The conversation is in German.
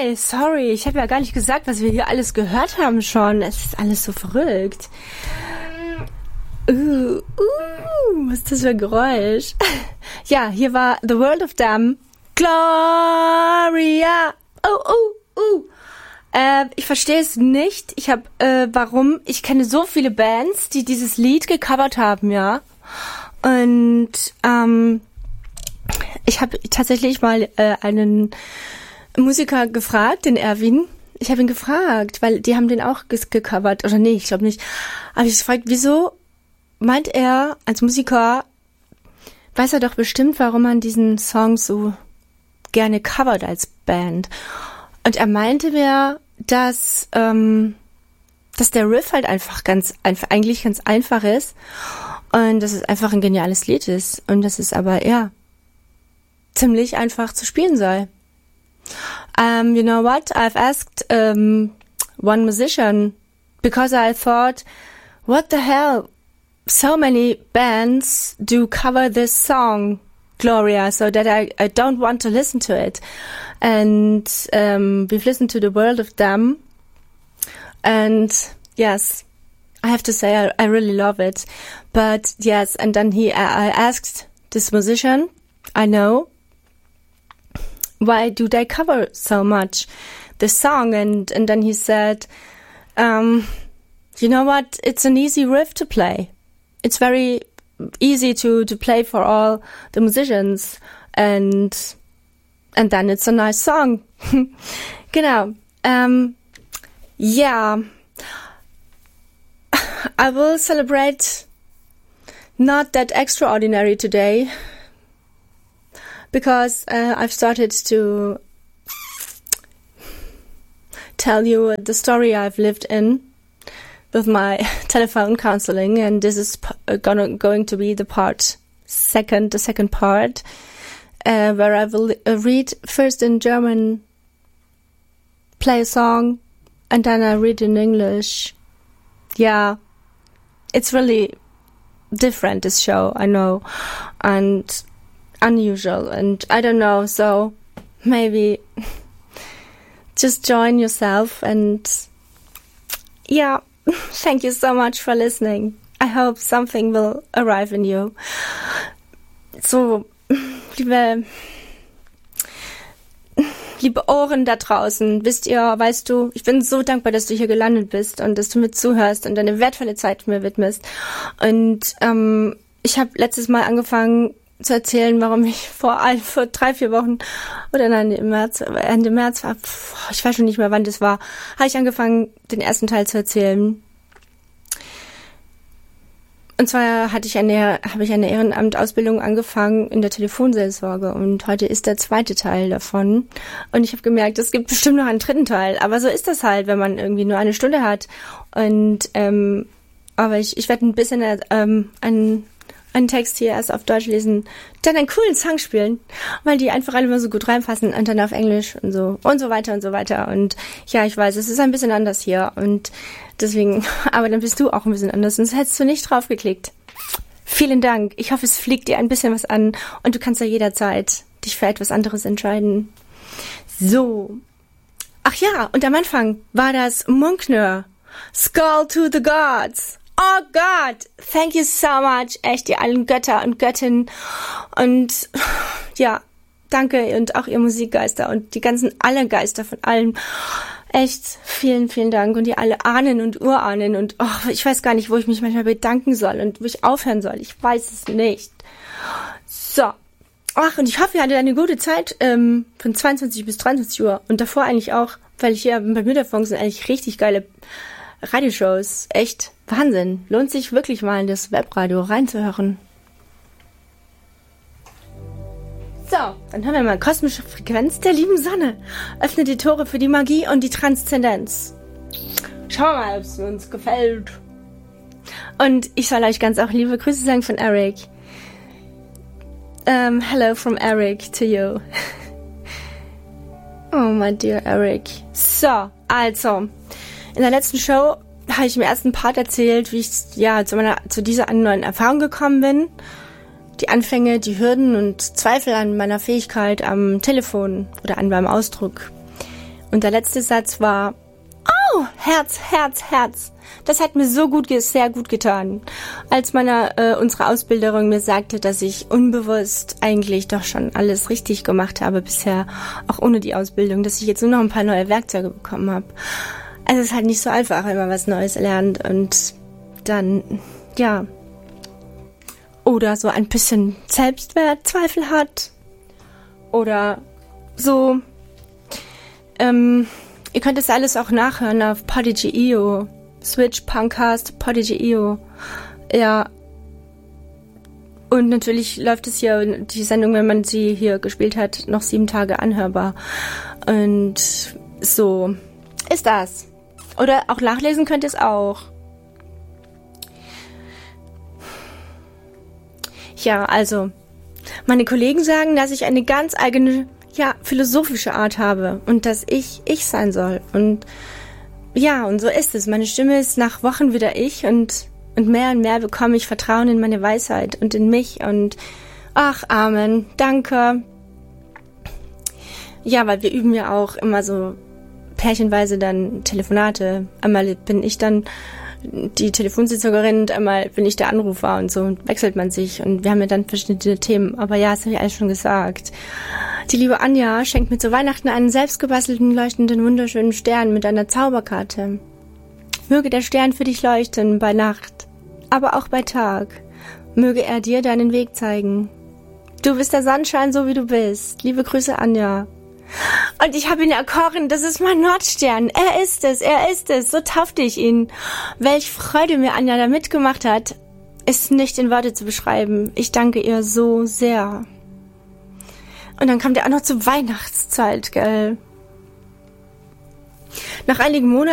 Hi, sorry, ich habe ja gar nicht gesagt, was wir hier alles gehört haben schon. Es ist alles so verrückt. Was ist das für ein Geräusch? Ja, hier war The World of Them. Gloria. Ich verstehe es nicht. Warum? Ich kenne so viele Bands, die dieses Lied gecovert haben, ja. Und ich habe tatsächlich mal einen Musiker gefragt, den Erwin. Ich habe ihn gefragt, weil die haben den auch gecovert. Oder nee, ich glaube nicht. Aber ich gefragt, wieso meint er als Musiker, weiß er doch bestimmt, warum man diesen Song so gerne covert als Band. Und er meinte mir, dass der Riff halt eigentlich ganz einfach ist und dass es einfach ein geniales Lied ist und dass es aber ziemlich einfach zu spielen sei. You know what? I've asked one musician because I thought, what the hell? So many bands do cover this song, Gloria, so that I don't want to listen to it. And we've listened to The World of Them. And yes, I have to say I really love it. But yes, and then I asked this musician, I know, why do they cover so much this song? And then he said, you know what? It's an easy riff to play. It's very easy to play for all the musicians, and then it's a nice song. Genau. I will celebrate not that extraordinary today, because I've started to tell you the story I've lived in with my telephone counseling, and this is going to be the second part, where I will read first in German, play a song, and then I read in English. Yeah, it's really different, this show, I know, and unusual, and I don't know, so maybe just join yourself, and thank you so much for listening. I hope something will arrive in you. So, liebe Ohren da draußen, weißt du, ich bin so dankbar, dass du hier gelandet bist und dass du mir zuhörst und deine wertvolle Zeit mir widmest. Und ich habe letztes Mal angefangen zu erzählen, warum ich vor 3-4 Wochen oder nein, Ende März war, ich weiß schon nicht mehr, wann das war, habe ich angefangen, den ersten Teil zu erzählen. Und zwar habe ich eine Ehrenamtausbildung angefangen in der Telefonseelsorge und heute ist der zweite Teil davon. Und ich habe gemerkt, es gibt bestimmt noch einen dritten Teil. Aber so ist das halt, wenn man irgendwie nur eine Stunde hat. Und aber ich werde ein bisschen einen Text hier erst auf Deutsch lesen, dann einen coolen Song spielen, weil die einfach alle immer so gut reinpassen und dann auf Englisch und so weiter und so weiter. Und ja, ich weiß, es ist ein bisschen anders hier und deswegen, aber dann bist du auch ein bisschen anders, sonst hättest du nicht drauf geklickt. Vielen Dank. Ich hoffe, es fliegt dir ein bisschen was an und du kannst ja jederzeit dich für etwas anderes entscheiden. So. Ach ja, und am Anfang war das Munkner. Skull to the Gods. Oh Gott, thank you so much, echt, ihr allen Götter und Göttinnen und ja, danke und auch ihr Musikgeister und die alle Geister von allen, echt, vielen, vielen Dank und ihr alle Ahnen und Urahnen und ich weiß gar nicht, wo ich mich manchmal bedanken soll und wo ich aufhören soll, ich weiß es nicht. So, und ich hoffe, ihr hattet eine gute Zeit von 22 bis 23 Uhr und davor eigentlich auch, weil hier bei Mütterfunk sind eigentlich richtig geile Radioshows, echt Wahnsinn. Lohnt sich wirklich mal in das Webradio reinzuhören. So, dann hören wir mal kosmische Frequenz der lieben Sonne. Öffnet die Tore für die Magie und die Transzendenz. Schauen wir mal, ob es uns gefällt. Und ich soll euch ganz auch liebe Grüße sagen von Eric. Hello from Eric to you. Oh, my dear Eric. So, also, in der letzten Show habe ich im ersten Part erzählt, wie ich zu dieser neuen Erfahrung gekommen bin. Die Anfänge, die Hürden und Zweifel an meiner Fähigkeit am Telefon oder an meinem Ausdruck. Und der letzte Satz war, oh, Herz, Herz, Herz. Das hat mir sehr gut getan, als unsere Ausbilderin mir sagte, dass ich unbewusst eigentlich doch schon alles richtig gemacht habe bisher, auch ohne die Ausbildung, dass ich jetzt nur noch ein paar neue Werkzeuge bekommen habe. Also es ist halt nicht so einfach, wenn man was Neues lernt und dann, ja, oder so ein bisschen Selbstwertzweifel hat oder so. Ihr könnt das alles auch nachhören auf Podigy.io. Switch, Punkcast, Podigy.io. Ja. Und natürlich läuft es hier, die Sendung, wenn man sie hier gespielt hat, noch 7 Tage anhörbar. Und so ist das. Oder auch nachlesen könnt ihr es auch. Ja, also, meine Kollegen sagen, dass ich eine ganz eigene, philosophische Art habe und dass ich sein soll. Und ja, und so ist es. Meine Stimme ist nach Wochen wieder ich und mehr bekomme ich Vertrauen in meine Weisheit und in mich und ach, Amen, danke. Ja, weil wir üben ja auch immer so pärchenweise dann Telefonate. Einmal bin ich dann die Telefonsitzerin und einmal bin ich der Anrufer und so und wechselt man sich und wir haben ja dann verschiedene Themen. Aber ja, das habe ich alles schon gesagt. Die liebe Anja schenkt mir zu Weihnachten einen selbstgebastelten, leuchtenden, wunderschönen Stern mit einer Zauberkarte. Möge der Stern für dich leuchten bei Nacht, aber auch bei Tag. Möge er dir deinen Weg zeigen. Du bist der Sonnenschein, so wie du bist. Liebe Grüße, Anja. Und ich habe ihn erkoren, das ist mein Nordstern. Er ist es, so taufte ich ihn. Welch Freude mir Anja da mitgemacht hat, ist nicht in Worte zu beschreiben. Ich danke ihr so sehr. Und dann kam der auch noch zur Weihnachtszeit, gell. Nach einigen Monaten